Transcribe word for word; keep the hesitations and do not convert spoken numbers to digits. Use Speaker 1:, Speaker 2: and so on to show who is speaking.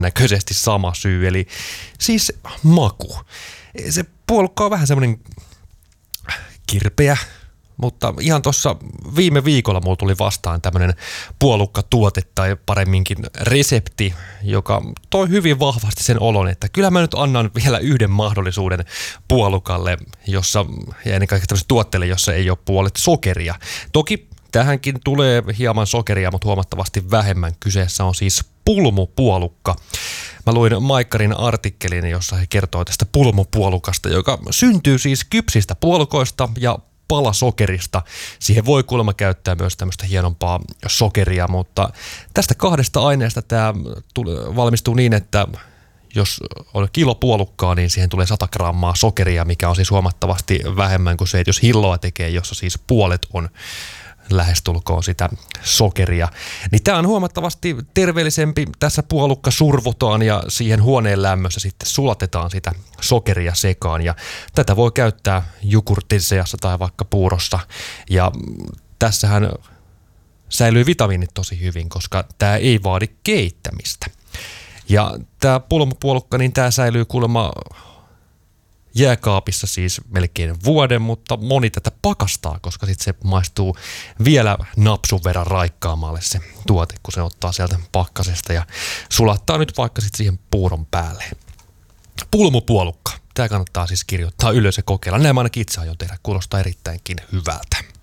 Speaker 1: näköisesti sama syy, eli siis maku. Se puolukka on vähän semmoinen kirpeä, mutta ihan tuossa viime viikolla mulla tuli vastaan tämmöinen puolukkatuote tai paremminkin resepti, joka toi hyvin vahvasti sen olon, että kyllä mä nyt annan vielä yhden mahdollisuuden puolukalle, jossa, ja ennen kaikkea tämmöiselle tuotteelle, jossa ei ole puolet sokeria. Toki tähänkin tulee hieman sokeria, mutta huomattavasti vähemmän. Kyseessä on siis pulmupuolukka. Mä luin Maikkarin artikkelin, jossa he kertoo tästä pulmupuolukasta, joka syntyy siis kypsistä puolukoista ja palasokerista. Siihen voi kuulemma käyttää myös tämmöistä hienompaa sokeria, mutta tästä kahdesta aineesta tämä valmistuu niin, että jos on kilo puolukkaa, niin siihen tulee sata grammaa sokeria, mikä on siis huomattavasti vähemmän kuin se, että jos hilloa tekee, jossa siis puolet on lähestulkoon sitä sokeria. Niin tämä on huomattavasti terveellisempi. Tässä puolukka survotaan ja siihen huoneen lämmössä sitten sulatetaan sitä sokeria sekaan. Ja tätä voi käyttää jogurtin seassa tai vaikka puurossa. Ja tässähän säilyy vitamiinit tosi hyvin, koska tämä ei vaadi keittämistä. Ja tämä pulmupuolukka, niin tämä säilyy kuulemma jääkaapissa siis melkein vuoden, mutta moni tätä pakastaa, koska sitten se maistuu vielä napsun verran raikkaamalle se tuote, kun se ottaa sieltä pakkasesta ja sulattaa nyt vaikka sitten siihen puuron päälle. Pulmupuolukka. Tämä kannattaa siis kirjoittaa ylös ja kokeilla. Näin mä ainakin itse aion tehdä. Kuulostaa erittäinkin hyvältä.